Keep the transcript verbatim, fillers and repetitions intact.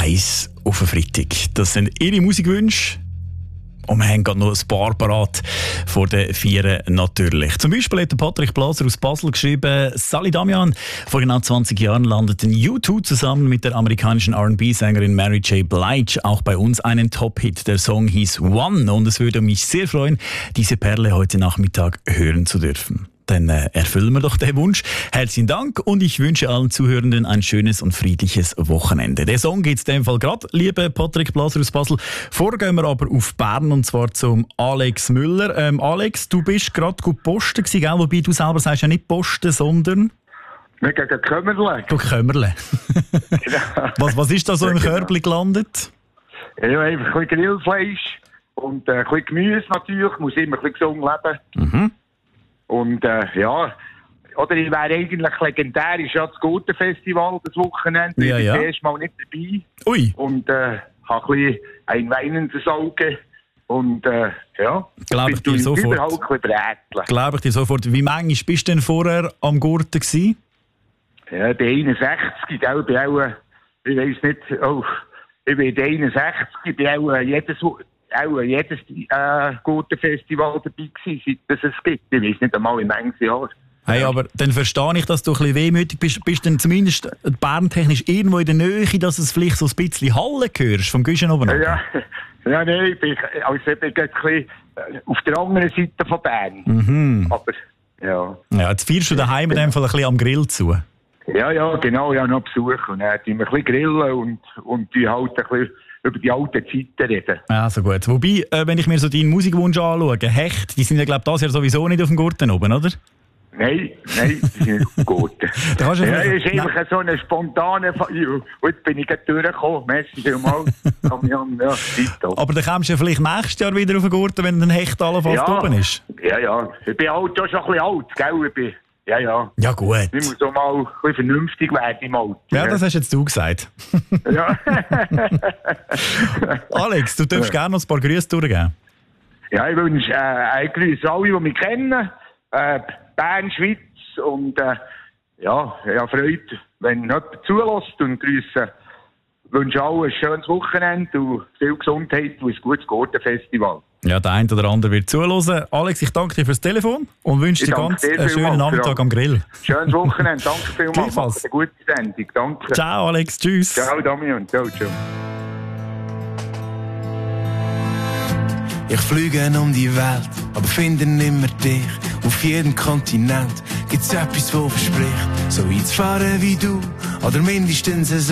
eins auf den Freitag. Das sind Ihre Musikwünsche. Und wir haben gerade noch ein paar parat vor den Vieren natürlich. Zum Beispiel hat Patrick Blaser aus Basel geschrieben, Sally Damian, vor genau zwanzig Jahren landeten U zwei zusammen mit der amerikanischen R and B-Sängerin Mary J. Blige auch bei uns einen Top-Hit. Der Song hieß One und es würde mich sehr freuen, diese Perle heute Nachmittag hören zu dürfen. Dann äh, erfüllen wir doch den Wunsch. Herzlichen Dank und ich wünsche allen Zuhörenden ein schönes und friedliches Wochenende. Der Song geht's in dem Fall gerade, liebe Patrick Blaser aus Basel. Vorher gehen wir aber auf Bern und zwar zum Alex Müller. Ähm, Alex, du bist gerade gut posten gewesen, gell? Wobei du selber sagst ja nicht posten, sondern... Wir gehen Kömmerle. Du Kömmerle. Genau. was, was ist da so im Körbli gelandet? Ja, einfach ein bisschen Grillfleisch und äh, ein bisschen Gemüse natürlich. Muss immer ein bisschen gesund leben. Mhm. Und äh, ja, oder ich wäre eigentlich legendär, ist ja das Gurtenfestival das Wochenende. Ja, ich bin ja. das erste Mal nicht dabei. Ui. Und äh, habe ein bisschen ein weinendes Auge. Und äh, ja, Glaube ich dir sofort. Überhaupt ein bisschen bräteln. Glaube ich dir sofort. Wie manchmal bist du denn vorher am Gurten gewesen? Ja, der einundsechzig, gell, ich bin auch, äh, ich weiss nicht, oh, ich bin der einundsechzig, ich bin auch äh, jedes, auch jedes äh, Gurtenfestival dabei gewesen, seit es es gibt. Ich weiss nicht einmal in manchen Jahren. Hey, aber dann verstehe ich, dass du ein bisschen wehmütig bist. Bist du denn zumindest berntechnisch irgendwo in der Nähe, dass es vielleicht so ein bisschen Hallen hörst, vom Güschen oben? Ja, ja, nein, ich bin, also ich bin ein bisschen auf der anderen Seite von Bern. Mhm. Aber, ja. Ja, jetzt feierst du daheim in dem Fall ein bisschen am Grill zu. Ja, ja, genau, ja, noch Besuch. Und dann tun wir ein bisschen grillen und, und die halt ein bisschen über die alten Zeiten reden. Ja, so gut. Wobei, äh, wenn ich mir so deinen Musikwunsch anschaue, Hecht, die sind ja, glaube ich, das Jahr sowieso nicht auf dem Gurten oben, oder? Nein, nein, die sind nicht gut. Da kannst du ja, vielleicht- ist einfach so eine spontane... Fa- und jetzt bin ich gerade durchgekommen. Merci vielmals. Damian, ja, tipptopp. Aber dann kommst du ja vielleicht nächstes Jahr wieder auf den Gurten, wenn ein Hecht allenfalls ja, oben ist. Ja, ja. Ich bin halt auch schon ein bisschen alt, gell? Ich bin, ja, ja. Ja, gut. Ich muss auch mal ein bisschen vernünftig werden im Alter. Ja, das hast jetzt du gesagt. Ja. Alex, du darfst gerne noch ein paar Grüße durchgeben. Ja, ich wünsche äh, ein Grüß alle, die mich kennen. Äh, Bern, Schweiz und äh, ja, ja, Freude, wenn jemand zulässt und grüße. Ich wünsche allen ein schönes Wochenende und viel Gesundheit und ein gutes Gurtenfestival. Ja, der eine oder andere wird zuhören. Alex, ich danke dir fürs Telefon und wünsche Ich dir danke ganz dir einen schönen vielmals, Nachmittag ja. am Grill. Schönes Wochenende, danke vielmals. Gleichfalls. Macht eine gute Sendung, danke. Ciao, Alex. Tschüss. Ciao, Damian. Ciao, ciao. Ich fliege um die Welt, aber finde nimmer dich. Auf jedem Kontinent gibt's etwas, wo verspricht, so weit zu fahren wie du, oder mindestens so.